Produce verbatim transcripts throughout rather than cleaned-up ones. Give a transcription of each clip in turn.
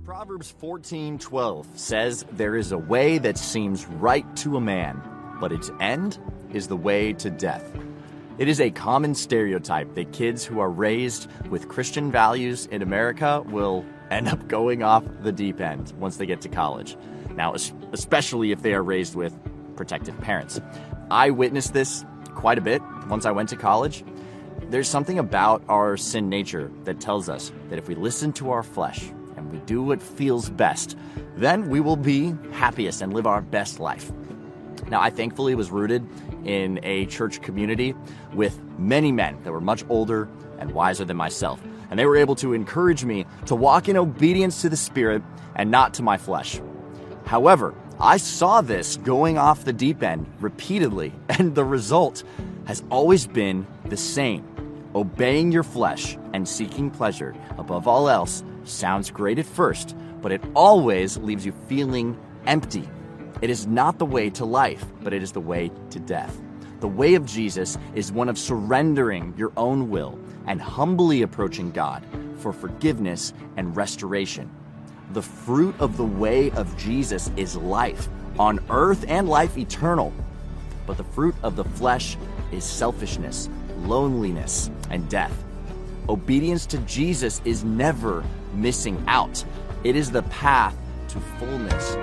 Proverbs fourteen twelve says, "There is a way that seems right to a man, but its end is the way to death." It is a common stereotype that kids who are raised with Christian values in America will end up going off the deep end once they get to college. Now, especially if they are raised with protective parents. I witnessed this quite a bit once I went to college. There's something about our sin nature that tells us that if we listen to our flesh and we do what feels best, then we will be happiest and live our best life. Now, I thankfully was rooted in a church community with many men that were much older and wiser than myself, and they were able to encourage me to walk in obedience to the Spirit and not to my flesh. However, I saw this going off the deep end repeatedly, and the result has always been the same. Obeying your flesh and seeking pleasure above all else sounds great at first, but it always leaves you feeling empty. It is not the way to life, but it is the way to death. The way of Jesus is one of surrendering your own will and humbly approaching God for forgiveness and restoration. The fruit of the way of Jesus is life on earth and life eternal. But the fruit of the flesh is selfishness, loneliness, and death. Obedience to Jesus is never missing out. It is the path to fullness.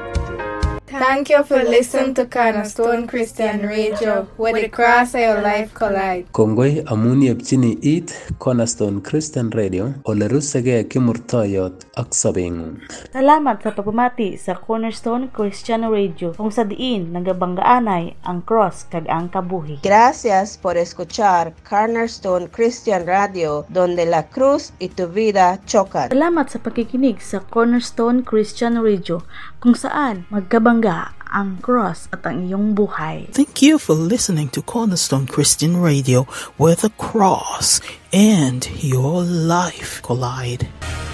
Thank you for listening to Cornerstone Christian Radio, where the cross and your life collide. Kongoi amun yepchini it Cornerstone Christian Radio, ole rusege kimurtoyot ak sabeng'ung. Salamat sa pagpamati sa Cornerstone Christian Radio, kung sa diin nagabanggaanay ang cross kag ang kabuhi. Gracias por escuchar Cornerstone Christian Radio, donde la cruz y tu vida chocan. Salamat sa pakikinig sa Cornerstone Christian Radio, kung saan magkabangga ang cross at ang iyong buhay. Thank you for listening to Cornerstone Christian Radio, where the cross and your life collide.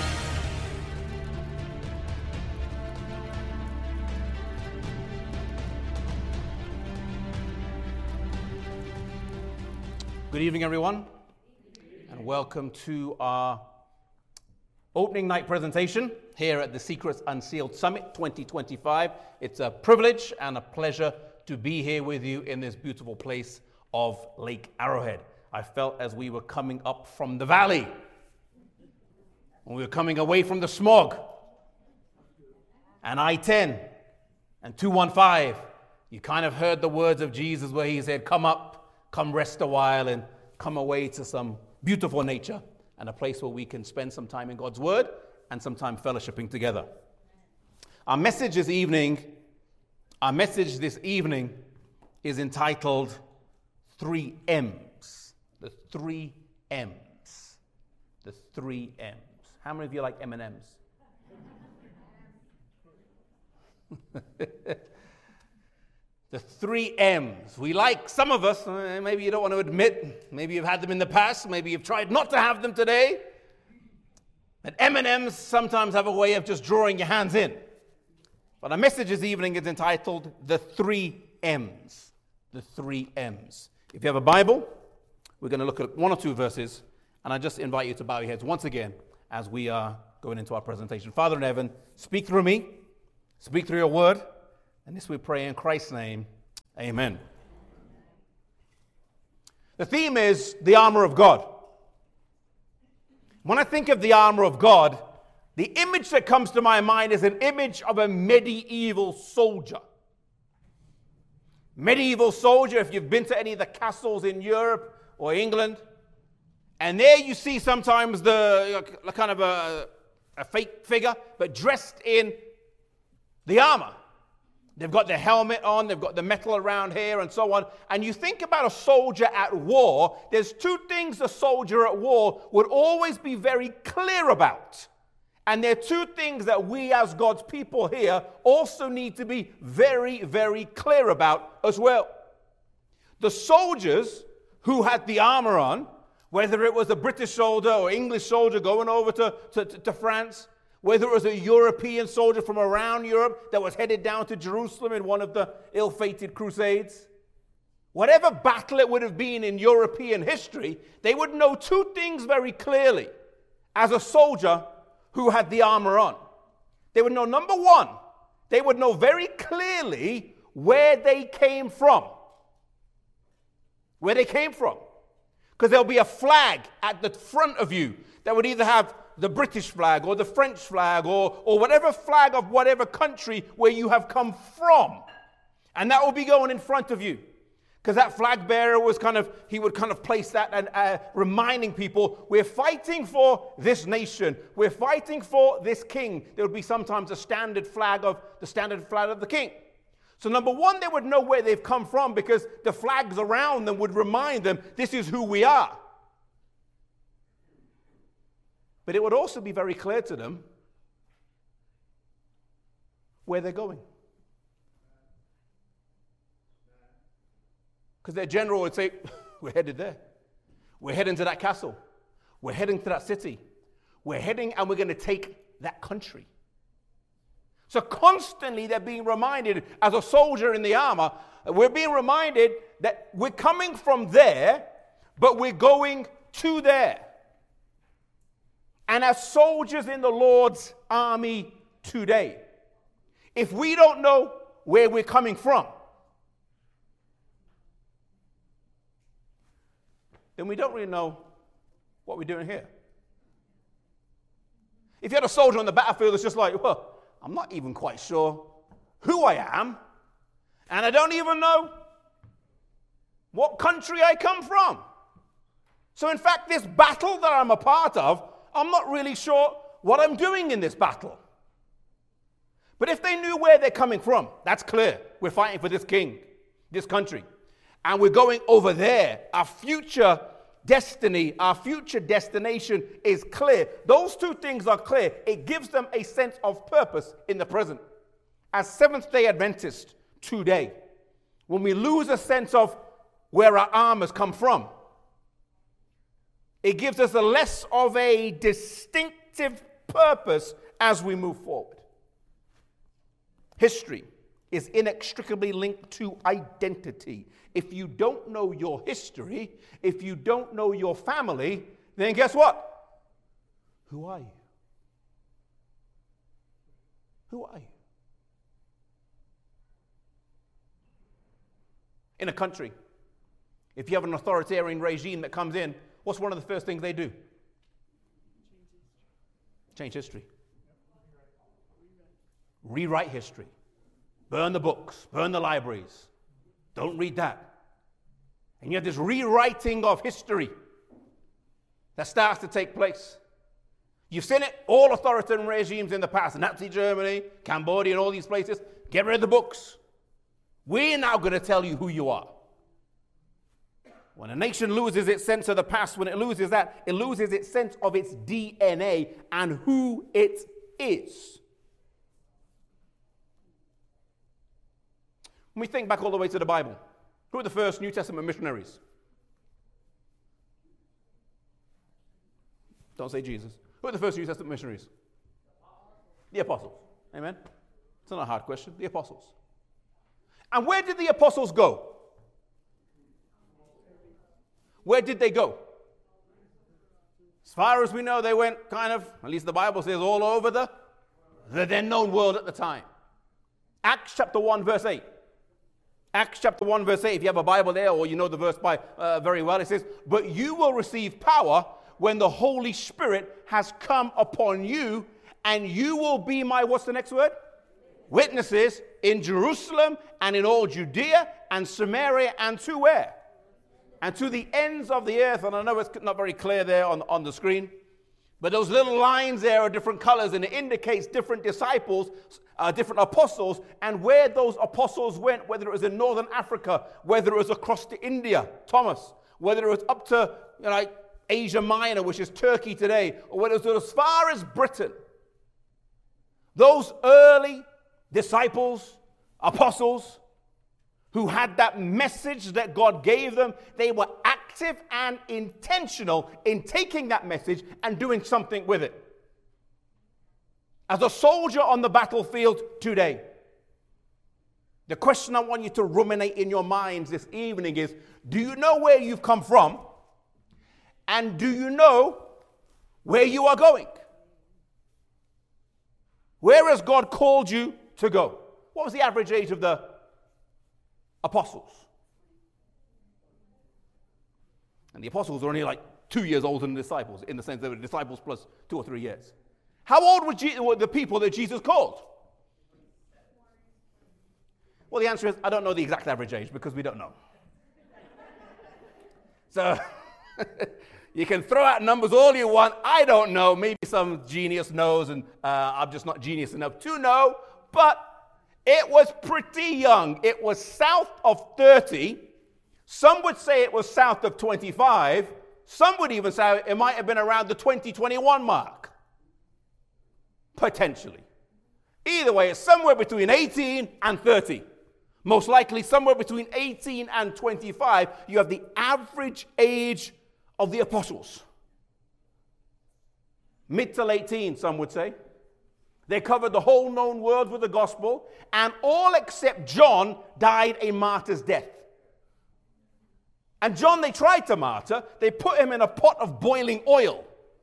Good evening, everyone, and welcome to our opening night presentation here at the Secrets Unsealed Summit twenty twenty-five. It's a privilege and a pleasure to be here with you in this beautiful place of Lake Arrowhead. I felt as we were coming up from the valley, when we were coming away from the smog, and I ten and two one five, you kind of heard the words of Jesus where he said, come up, come rest a while, and come away to some beautiful nature and a place where we can spend some time in God's Word and some time fellowshipping together. Our message this evening, our message this evening is entitled Three M's. The Three M's. The Three M's. How many of you like M and M's? The three M's. We like, some of us, maybe you don't want to admit, maybe you've had them in the past, maybe you've tried not to have them today. But M and M's sometimes have a way of just drawing your hands in. But our message this evening is entitled The Three M's. The Three M's. If you have a Bible, we're going to look at one or two verses, and I just invite you to bow your heads once again as we are going into our presentation. Father in heaven, speak through me, speak through your word, and this we pray in Christ's name. Amen. The theme is the armor of God. When I think of the armor of God, the image that comes to my mind is an image of a medieval soldier. Medieval soldier, if you've been to any of the castles in Europe or England, and there you see sometimes the uh, kind of a, a fake figure, but dressed in the armor. They've got the helmet on, they've got the metal around here and so on. And you think about a soldier at war, there's two things a soldier at war would always be very clear about. And there are two things that we as God's people here also need to be very, very clear about as well. The soldiers who had the armor on, whether it was a British soldier or English soldier going over to, to, to France, whether it was a European soldier from around Europe that was headed down to Jerusalem in one of the ill-fated crusades, whatever battle it would have been in European history, they would know two things very clearly as a soldier who had the armor on. They would know, number one, they would know very clearly where they came from. Where they came from. Because there'll be a flag at the front of you that would either have the British flag or the French flag or, or whatever flag of whatever country where you have come from. And that will be going in front of you. Because that flag bearer was kind of, he would kind of place that and uh, reminding people, we're fighting for this nation. We're fighting for this king. There would be sometimes a standard flag of, the standard flag of the king. So number one, they would know where they've come from because the flags around them would remind them, this is who we are. But it would also be very clear to them where they're going. Because their general would say, we're headed there. We're heading to that castle. We're heading to that city. We're heading and we're going to take that country. So constantly they're being reminded, as a soldier in the armor, we're being reminded that we're coming from there, but we're going to there. And as soldiers in the Lord's army today, if we don't know where we're coming from, then we don't really know what we're doing here. If you had a soldier on the battlefield that's just like, well, I'm not even quite sure who I am, and I don't even know what country I come from. So in fact, this battle that I'm a part of, I'm not really sure what I'm doing in this battle. But if they knew where they're coming from, that's clear. We're fighting for this king, this country. And we're going over there. Our future destiny, our future destination is clear. Those two things are clear. It gives them a sense of purpose in the present. As Seventh-day Adventists today, when we lose a sense of where our armors come from, it gives us a less of a distinctive purpose as we move forward. History is inextricably linked to identity. If you don't know your history, if you don't know your family, then guess what? Who are you? Who are you? In a country, if you have an authoritarian regime that comes in, what's one of the first things they do? Change history. Rewrite history. Burn the books. Burn the libraries. Don't read that. And you have this rewriting of history that starts to take place. You've seen it, all authoritarian regimes in the past, Nazi Germany, Cambodia, and all these places. Get rid of the books. We're now going to tell you who you are. When a nation loses its sense of the past, when it loses that, it loses its sense of its D N A and who it is. When we think back all the way to the Bible, who were the first New Testament missionaries? Don't say Jesus. Who were the first New Testament missionaries? The apostles. Amen? It's not a hard question. The apostles. And where did the apostles go? Where did they go? As far as we know, they went kind of, at least the Bible says, all over the, the then known world at the time. Acts chapter one, verse eight. Acts chapter one, verse eight, if you have a Bible there or you know the verse by uh, very well, it says, but you will receive power when the Holy Spirit has come upon you, and you will be my, what's the next word? Witnesses in Jerusalem and in all Judea and Samaria and to where? And to the ends of the earth. And I know it's not very clear there on, on the screen, but those little lines there are different colors, and it indicates different disciples, uh, different apostles, and where those apostles went, whether it was in northern Africa, whether it was across to India, Thomas, whether it was up to, you know, like Asia Minor, which is Turkey today, or whether it was as far as Britain. Those early disciples, apostles, who had that message that God gave them, they were active and intentional in taking that message and doing something with it. As a soldier on the battlefield today, the question I want you to ruminate in your minds this evening is, do you know where you've come from? And do you know where you are going? Where has God called you to go? What was the average age of the apostles? And the apostles were only like two years older than the disciples, in the sense they were disciples plus two or three years. How old were, Je- were the people that Jesus called? Well, the answer is, I don't know the exact average age because we don't know. So, you can throw out numbers all you want. I don't know. Maybe some genius knows, and uh, I'm just not genius enough to know. But it was pretty young. It was south of thirty. Some would say it was south of twenty-five. Some would even say it might have been around the twenty twenty-one mark. Potentially. Either way, it's somewhere between eighteen and thirty. Most likely somewhere between eighteen and twenty-five, you have the average age of the apostles. Mid to late teens, some would say. They covered the whole known world with the gospel, and all except John died a martyr's death. And John, they tried to martyr. They put him in a pot of boiling oil.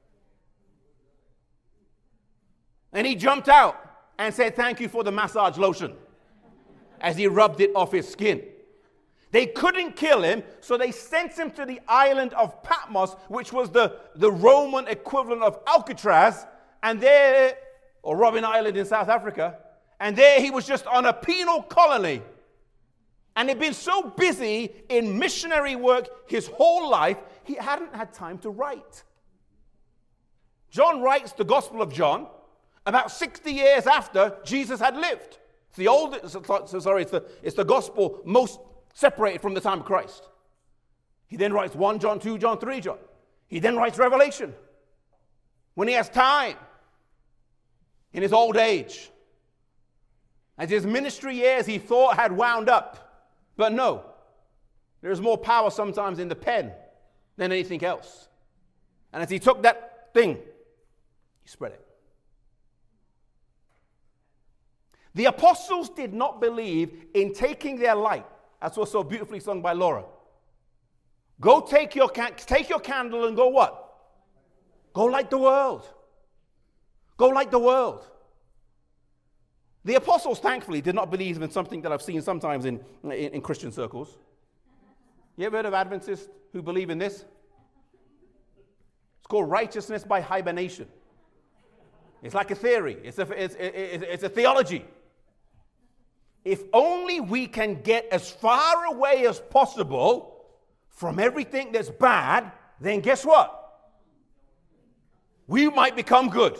And he jumped out and said, "Thank you for the massage lotion," as he rubbed it off his skin. They couldn't kill him, so they sent him to the island of Patmos, which was the, the Roman equivalent of Alcatraz, and there, or Robben Island in South Africa, and there he was just on a penal colony. And he'd been so busy in missionary work his whole life, he hadn't had time to write. John writes the Gospel of John about sixty years after Jesus had lived. It's the old, sorry, it's the, it's the gospel most separated from the time of Christ. He then writes First John, Second John, Third John. He then writes Revelation when he has time in his old age. As his ministry years he thought had wound up. But no, there's more power sometimes in the pen than anything else. And as he took that thing, he spread it. The apostles did not believe in taking their light. That's what's so beautifully sung by Laura. Go take your, can- take your candle and go what? Go light the world. Go light the world. The apostles, thankfully, did not believe in something that I've seen sometimes in, in, in Christian circles. You ever heard of Adventists who believe in this? It's called righteousness by hibernation. It's like a theory. It's a, it's, it's, it's a theology. If only we can get as far away as possible from everything that's bad, then guess what? We might become good.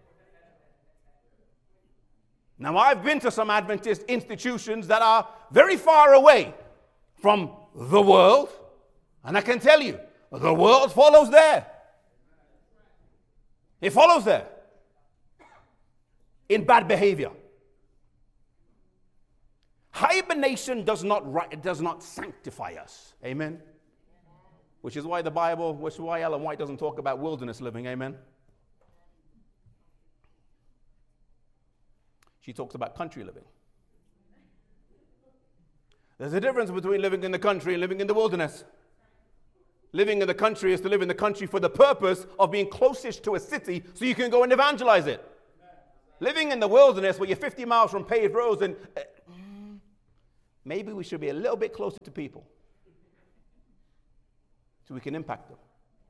Now, I've been to some Adventist institutions that are very far away from the world, and I can tell you, the world follows there. It follows there in bad behavior. Hibernation does not, it does not sanctify us. Amen? Which is why the Bible, which is why Ellen White doesn't talk about wilderness living. Amen? She talks about country living. There's a difference between living in the country and living in the wilderness. Living in the country is to live in the country for the purpose of being closest to a city so you can go and evangelize it. Living in the wilderness where you're fifty miles from paved roads and uh, maybe we should be a little bit closer to people so we can impact them.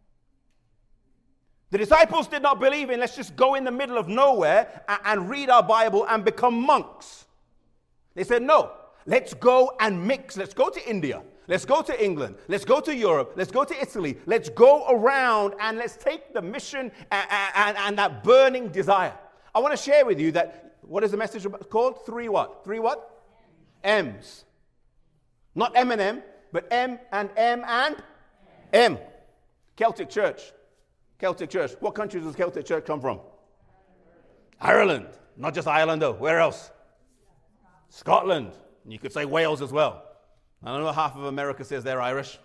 The disciples did not believe in let's just go in the middle of nowhere and, and read our Bible and become monks. They said, no, let's go and mix. Let's go to India. Let's go to England. Let's go to Europe. Let's go to Italy. Let's go around and let's take the mission and, and, and that burning desire. I want to share with you that, what is the message called? Three what? Three what? M's. Not M and M, but M and M and M. Celtic Church. Celtic Church. What countries does Celtic Church come from? Ireland. Not just Ireland though. Where else? Scotland. And you could say Wales as well. I don't know, half of America says they're Irish.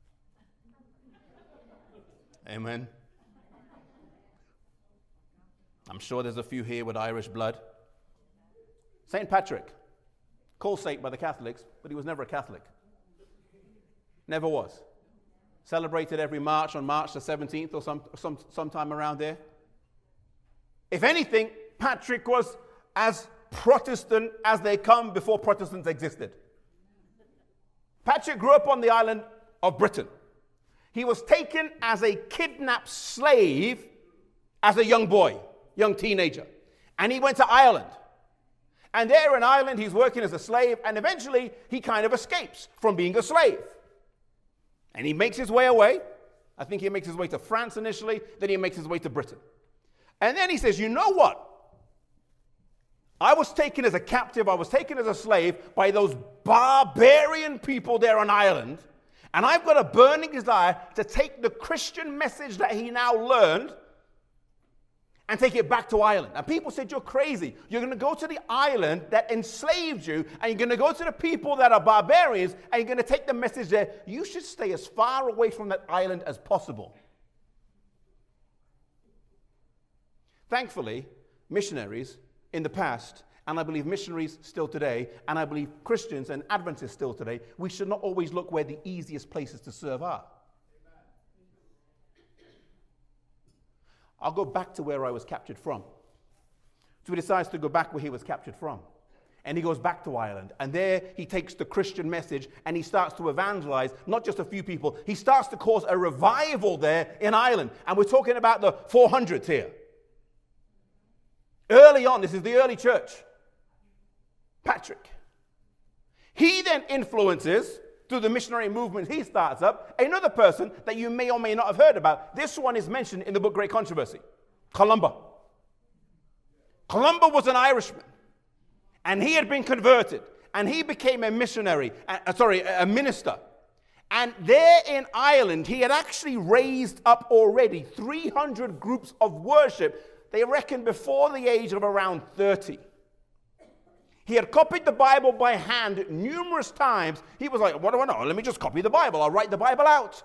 Amen. I'm sure there's a few here with Irish blood. Saint Patrick. Called saint by the Catholics, but he was never a Catholic. Never was. Celebrated every March on March the seventeenth or some, some sometime around there. If anything, Patrick was as Protestant as they come before Protestants existed. Patrick grew up on the island of Britain. He was taken as a kidnapped slave as a young boy, young teenager. And he went to Ireland. And there in Ireland, he's working as a slave, and eventually he kind of escapes from being a slave. And he makes his way away. I think he makes his way to France initially, then he makes his way to Britain. And then he says, you know what? I was taken as a captive, I was taken as a slave by those barbarian people there on Ireland, and I've got a burning desire to take the Christian message that he now learned and take it back to Ireland. And people said, you're crazy. You're going to go to the island that enslaved you, and you're going to go to the people that are barbarians, and you're going to take the message there. You should stay as far away from that island as possible. Thankfully, missionaries in the past, and I believe missionaries still today, and I believe Christians and Adventists still today, we should not always look where the easiest places to serve are. I'll go back to where I was captured from. So he decides to go back where he was captured from. And he goes back to Ireland. And there he takes the Christian message and he starts to evangelize, not just a few people. He starts to cause a revival there in Ireland. And we're talking about the four hundreds here. Early on, this is the early church. Patrick. He then influences, through the missionary movement he starts up, another person that you may or may not have heard about. This one is mentioned in the book Great Controversy. Columba. Columba was an Irishman, and he had been converted, and he became a missionary, uh, sorry, a minister. And there in Ireland, he had actually raised up already three hundred groups of worship, they reckon before the age of around thirty. He had copied the Bible by hand numerous times. He was like, what do I know? Let me just copy the Bible. I'll write the Bible out.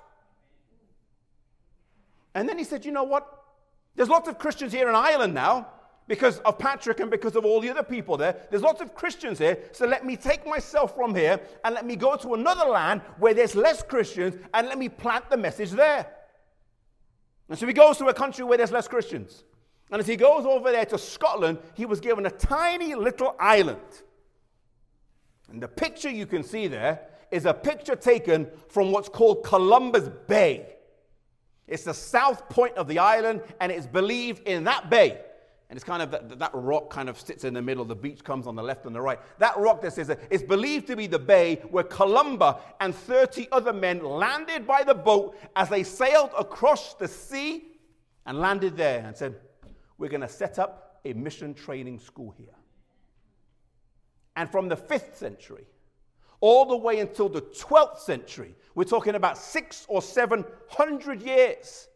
And then he said, you know what? There's lots of Christians here in Ireland now because of Patrick and because of all the other people there. There's lots of Christians here. So let me take myself from here and let me go to another land where there's less Christians and let me plant the message there. And so he goes to a country where there's less Christians. And as he goes over there to Scotland, he was given a tiny little island. And the picture you can see there is a picture taken from what's called Columbus Bay. It's the south point of the island, and it's believed in that bay. And it's kind of, that, that rock kind of sits in the middle. The beach comes on the left and the right. That rock that says, it's believed to be the bay where Columba and thirty other men landed by the boat as they sailed across the sea and landed there and said, we're going to set up a mission training school here. And from the fifth century all the way until the twelfth century, we're talking about six or seven hundred years,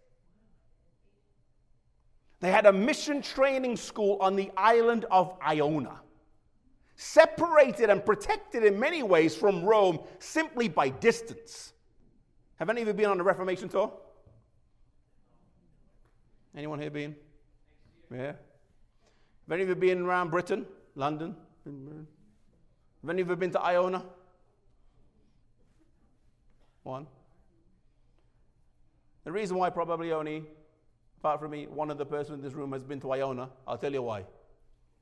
they had a mission training school on the island of Iona, separated and protected in many ways from Rome simply by distance. Have any of you been on a Reformation tour? Anyone here been? Yeah. Have any of you been around Britain, London? Have any of you been to Iona? One. The reason why probably only, apart from me, one other person in this room has been to Iona, I'll tell you why.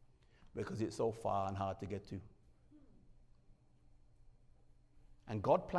Because it's so far and hard to get to. And God planned